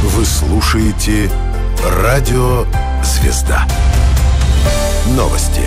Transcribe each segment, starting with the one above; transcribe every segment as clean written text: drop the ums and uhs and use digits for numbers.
Вы слушаете «Радио Звезда». Новости.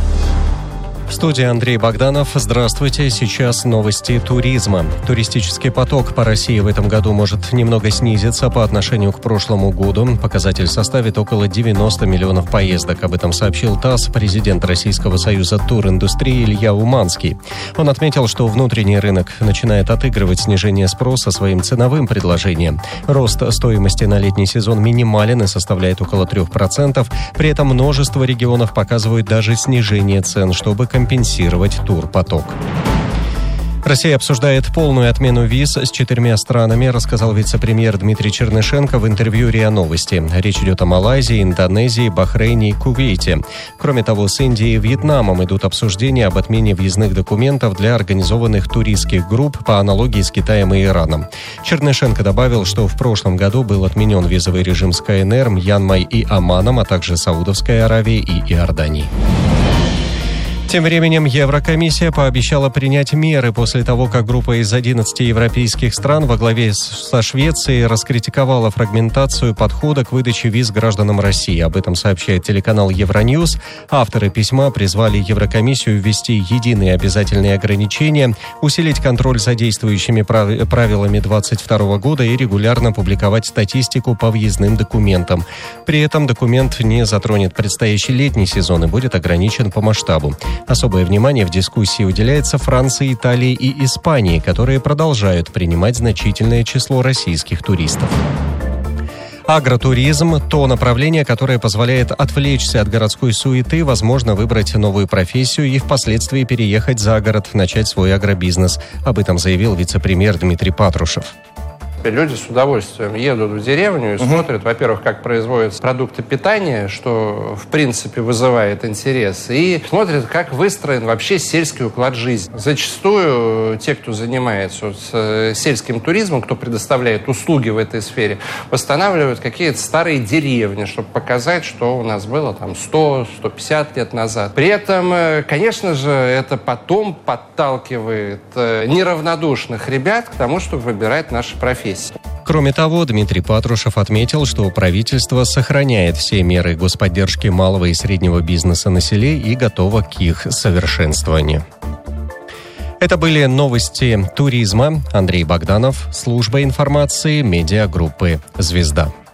В студии Андрей Богданов. Здравствуйте. Сейчас новости туризма. Туристический поток по России в этом году может немного снизиться по отношению к прошлому году. Показатель составит около 90 миллионов поездок. Об этом сообщил ТАСС президент Российского союза туриндустрии Илья Уманский. Он отметил, что внутренний рынок начинает отыгрывать снижение спроса своим ценовым предложением. Рост стоимости на летний сезон минимален и составляет около 3%. При этом множество регионов показывают даже снижение цен, чтобы компенсировать турпоток. Россия обсуждает полную отмену виз с 4 странами, рассказал вице-премьер Дмитрий Чернышенко в интервью РИА Новости. Речь идет о Малайзии, Индонезии, Бахрейне и Кувейте. Кроме того, с Индией и Вьетнамом идут обсуждения об отмене въездных документов для организованных туристских групп по аналогии с Китаем и Ираном. Чернышенко добавил, что в прошлом году был отменен визовый режим с КНР, Мьянмой и Оманом, а также Саудовской Аравией и Иорданией. Тем временем Еврокомиссия пообещала принять меры после того, как группа из 11 европейских стран во главе со Швецией раскритиковала фрагментацию подхода к выдаче виз гражданам России. Об этом сообщает телеканал Евроньюз. Авторы письма призвали Еврокомиссию ввести единые обязательные ограничения, усилить контроль за действующими правилами 2022 года и регулярно публиковать статистику по въездным документам. При этом документ не затронет предстоящий летний сезон и будет ограничен по масштабу. Особое внимание в дискуссии уделяется Франции, Италии и Испании, которые продолжают принимать значительное число российских туристов. Агротуризм – то направление, которое позволяет отвлечься от городской суеты, возможно, выбрать новую профессию и впоследствии переехать за город, начать свой агробизнес. Об этом заявил вице-премьер Дмитрий Патрушев. Люди с удовольствием едут в деревню и смотрят, во-первых, как производятся продукты питания, что, в принципе, вызывает интерес, и смотрят, как выстроен вообще сельский уклад жизни. Зачастую те, кто занимается сельским туризмом, кто предоставляет услуги в этой сфере, восстанавливают какие-то старые деревни, чтобы показать, что у нас было там 100-150 лет назад. При этом, конечно же, это потом подталкивает неравнодушных ребят к тому, чтобы выбирать наши профессии. Кроме того, Дмитрий Патрушев отметил, что правительство сохраняет все меры господдержки малого и среднего бизнеса на селе и готово к их совершенствованию. Это были новости туризма. Андрей Богданов, служба информации медиагруппы «Звезда».